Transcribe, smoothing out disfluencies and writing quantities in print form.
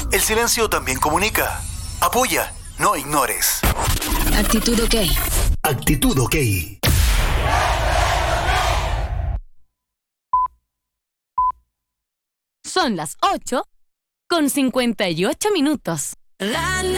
El silencio también comunica. Apoya, no ignores. Actitud OK. Actitud OK. Son las 8:58.